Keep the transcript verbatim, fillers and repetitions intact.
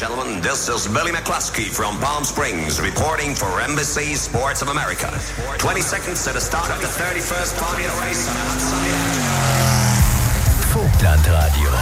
gentlemen, this is Billy McCluskey from Palm Springs reporting for N B C Sports of America. twenty seconds to the start of the thirty-first Formula race on a hot Sunday afternoon. Vogtlandradio.